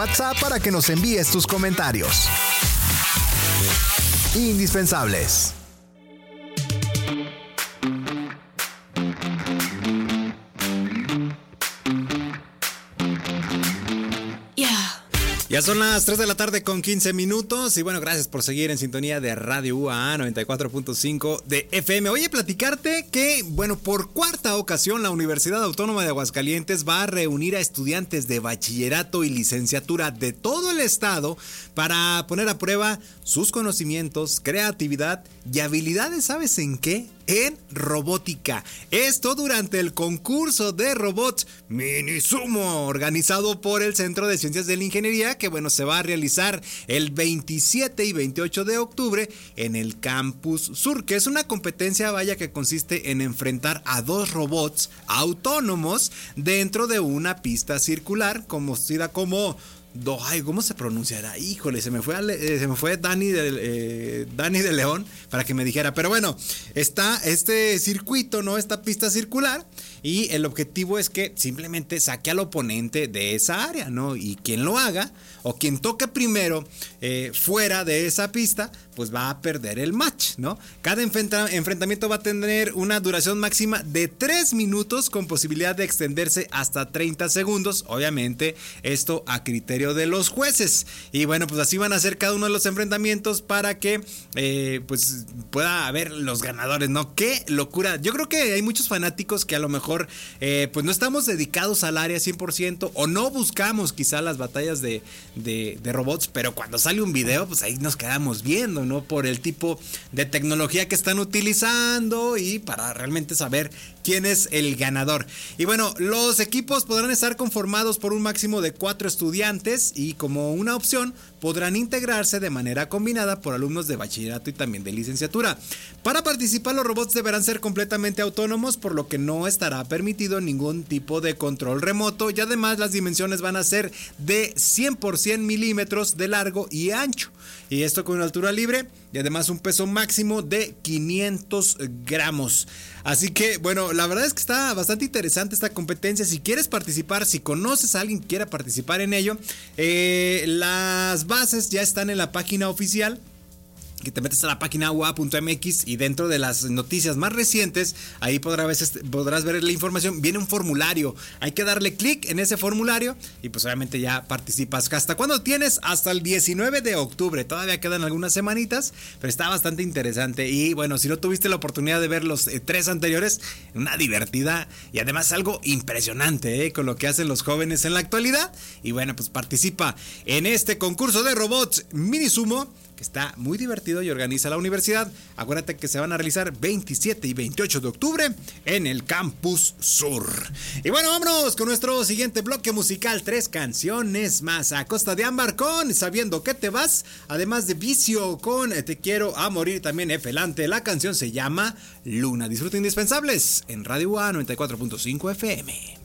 WhatsApp para que nos envíes tus comentarios. Indispensables. Ya son las 3 de la tarde con 15 minutos y bueno, gracias por seguir en sintonía de Radio UAA 94.5 de FM. Oye, platicarte que, bueno, por cuarta ocasión la Universidad Autónoma de Aguascalientes va a reunir a estudiantes de bachillerato y licenciatura de todo el estado para poner a prueba sus conocimientos, creatividad y habilidades, ¿sabes en qué? En robótica. Esto durante el concurso de robots MiniSumo, organizado por el Centro de Ciencias de la Ingeniería, que bueno, se va a realizar el 27 y 28 de octubre en el Campus Sur, que es una competencia, vaya, que consiste en enfrentar a dos robots autónomos dentro de una pista circular, conocida como... ¿cómo se pronunciará? Híjole, se me fue Dani de León para que me dijera. Pero bueno, está este circuito, ¿no? Esta pista circular. Y el objetivo es que simplemente saque al oponente de esa área, ¿no? Y quien lo haga, o quien toque primero fuera de esa pista, pues va a perder el match, ¿no? Cada enfrentamiento va a tener una duración máxima de 3 minutos con posibilidad de extenderse hasta 30 segundos. Obviamente, esto a criterio de los jueces. Y bueno, pues así van a ser cada uno de los enfrentamientos para que pues pueda haber los ganadores, ¿no? ¡Qué locura! Yo creo que hay muchos fanáticos que a lo mejor pues no estamos dedicados al área 100% o no buscamos quizá las batallas de robots, pero cuando sale un video, pues ahí nos quedamos viendo, ¿no? Por el tipo de tecnología que están utilizando y para realmente saber quién es el ganador. Y bueno, los equipos podrán estar conformados por un máximo de 4 estudiantes y como una opción podrán integrarse de manera combinada por alumnos de bachillerato y también de licenciatura. Para participar, los robots deberán ser completamente autónomos, por lo que no estará permitido ningún tipo de control remoto y además las dimensiones van a ser de 100 por 100 milímetros de largo y ancho. Y esto con una altura libre y además un peso máximo de 500 gramos. Así que bueno, la verdad es que está bastante interesante esta competencia. Si quieres participar, si conoces a alguien que quiera participar en ello, las bases ya están en la página oficial, que te metes a la página UAA.mx y dentro de las noticias más recientes, ahí podrás ver la información. Viene un formulario, hay que darle clic en ese formulario y pues obviamente ya participas. ¿Hasta cuándo tienes? Hasta el 19 de octubre, todavía quedan algunas semanitas, pero está bastante interesante. Y bueno, si no tuviste la oportunidad de ver los 3 anteriores, una divertida y además algo impresionante, con lo que hacen los jóvenes en la actualidad. Y bueno, pues participa en este concurso de robots MiniSumo, que está muy divertido y organiza la universidad. Acuérdate que se van a realizar 27 y 28 de octubre en el Campus Sur. Y bueno, vámonos con nuestro siguiente bloque musical. 3 canciones más. A Costa de Ámbar con Sabiendo que te vas. Además de Vicio con Te quiero a morir. También Efelante. La canción se llama Luna. Disfruta Indispensables en Radio UAA 94.5 FM.